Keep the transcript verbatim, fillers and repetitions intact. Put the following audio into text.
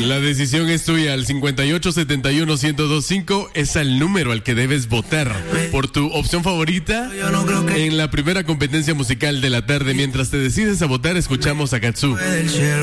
La decisión es tuya. Al cincuenta y ocho setenta y uno ciento veinticinco es el número al que debes votar por tu opción favorita en la primera competencia musical de la tarde. Mientras te decides a votar, escuchamos a Katsu.